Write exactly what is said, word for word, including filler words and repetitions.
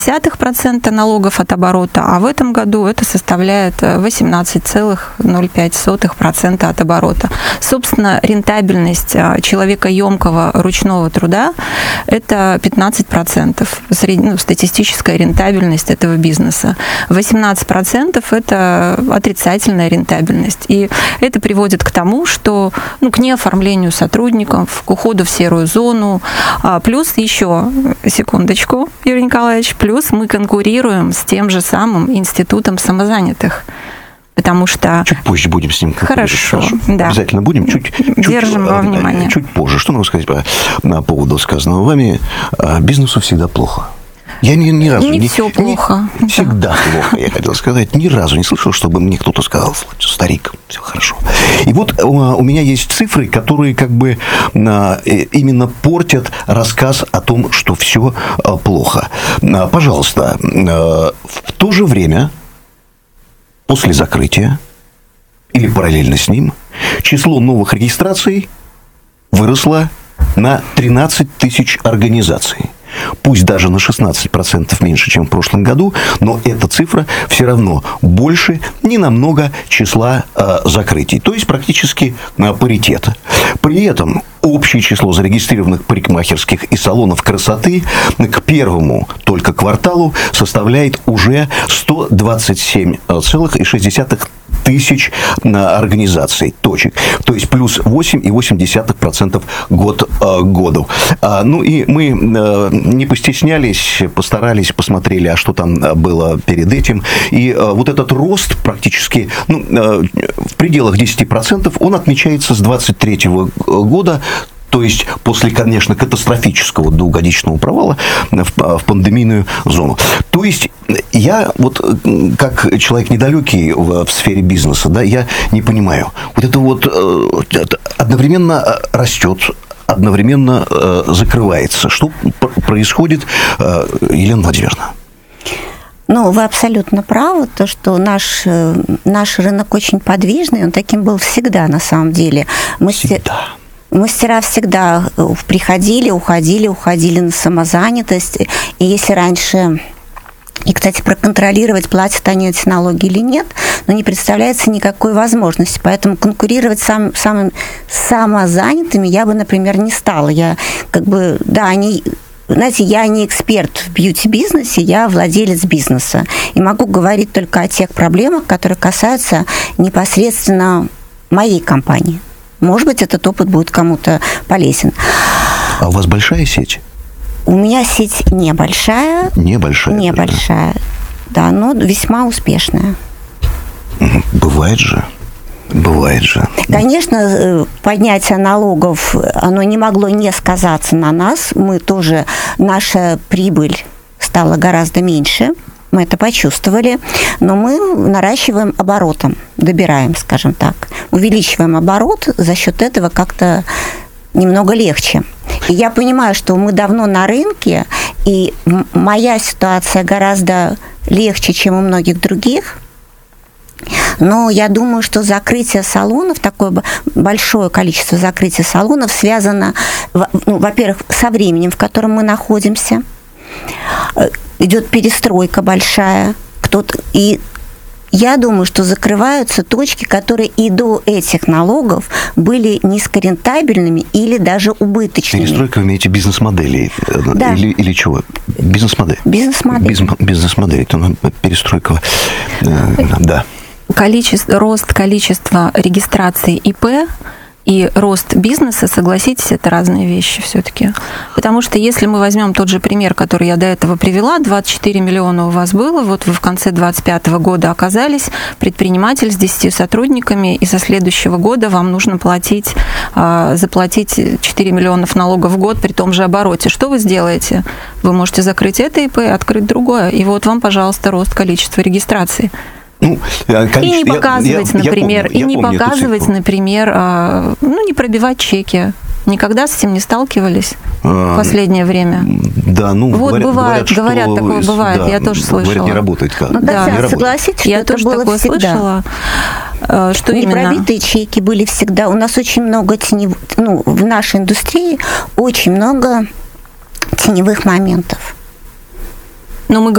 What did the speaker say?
десятых процента налогов от оборота, а в этом году это составляет восемнадцать целых ноль пять сотых процента от оборота. Собственно, рентабельность человекоемкого ручного труда – это пятнадцать процентов, ну, статистическая рентабельность этого бизнеса. восемнадцать процентов – это отрицательная рентабельность. И это приводит к тому, что ну, к неоформлению сотрудников, к уходу в серую зону, плюс еще, секундочку, Юрий Николаевич, плюс Плюс мы конкурируем с тем же самым институтом самозанятых. Потому что... Чуть позже будем с ним конкурировать. Хорошо, да. Обязательно будем. Чуть, Держим чуть, во внимание. Чуть позже. Что могу сказать по, по поводу сказанного вами? Бизнесу всегда плохо. Я ни, ни разу не, не все плохо. Не, всегда да. плохо, я хотел сказать. Ни разу не слышал, чтобы мне кто-то сказал: старик, все хорошо. И вот у меня есть цифры, которые как бы именно портят рассказ о том, что все плохо. Пожалуйста, в то же время, после закрытия или параллельно с ним, число новых регистраций выросло на тринадцать тысяч организаций. Пусть даже на шестнадцать процентов меньше, чем в прошлом году, но эта цифра все равно больше ненамного числа э, закрытий. То есть, практически э, паритет. При этом общее число зарегистрированных парикмахерских и салонов красоты к первому только кварталу составляет уже сто двадцать семь целых шесть десятых тысяч организаций, точек. То есть, плюс восемь целых восемь десятых процента год к году. А, ну, и мы а, не постеснялись, постарались, посмотрели, а что там было перед этим. И а, вот этот рост практически ну, а, в пределах десять процентов, он отмечается с двадцать третьего года. То есть, после, конечно, катастрофического двухгодичного провала в, в пандемийную зону. То есть, я вот, как человек недалекий в, в сфере бизнеса, да, я не понимаю. Вот это вот это одновременно растет, одновременно закрывается. Что происходит, Елена Владимировна? Ну, вы абсолютно правы, то, что наш, наш рынок очень подвижный, он таким был всегда, на самом деле. Мы всегда. Мастера всегда приходили, уходили, уходили на самозанятость. И если раньше... И, кстати, проконтролировать, платят они эти налоги или нет, но не представляется никакой возможности. Поэтому конкурировать с сам, самыми самозанятыми я бы, например, не стала. Я как бы... Да, они... Знаете, я не эксперт в бьюти-бизнесе, я владелец бизнеса. И могу говорить только о тех проблемах, которые касаются непосредственно моей компании. Может быть, этот опыт будет кому-то полезен. А у вас большая сеть? У меня сеть небольшая. Небольшая? Небольшая, да, но весьма успешная. Бывает же. Бывает же. Конечно, поднятие налогов, оно не могло не сказаться на нас. Мы тоже, наша прибыль стала гораздо меньше. Мы это почувствовали, но мы наращиваем оборотом, добираем, скажем так, увеличиваем оборот, за счет этого как-то немного легче. И я понимаю, что мы давно на рынке, и моя ситуация гораздо легче, чем у многих других. Но я думаю, что закрытие салонов, такое большое количество закрытия салонов связано, ну, во-первых, со временем, в котором мы находимся. Идет перестройка большая. Кто-то, и я думаю, что закрываются точки, которые и до этих налогов были низкорентабельными или даже убыточными. Перестройка, вы имеете бизнес-модели? Да. Или, или чего? Бизнес-модель? Бизнес-модель. Бизнес, бизнес-модель. Это перестройка. Да. Количество, рост количества регистраций ИП и рост бизнеса, согласитесь, это разные вещи все-таки. Потому что если мы возьмем тот же пример, который я до этого привела, двадцать четыре миллиона у вас было, вот вы в конце двадцать пятого года оказались, предприниматель с десятью сотрудниками, и со следующего года вам нужно платить, заплатить четыре миллиона налогов в год при том же обороте. Что вы сделаете? Вы можете закрыть это ИП и открыть другое. И вот вам, пожалуйста, рост количества регистраций. Ну, и не показывать, я, я, например, я помню, и не показывать, например, ну, не пробивать чеки. Никогда с этим не сталкивались а, в последнее время? Да, ну, вот говорят, бывает, говорят, говорят что, такое бывает, да, я тоже слышала. Говорят, не работает как. Ну, да, да, согласитесь, я что тоже это было такое всегда. слышала. Что непробитые чеки были всегда. У нас очень много теневых, ну, в нашей индустрии очень много теневых моментов. Но мы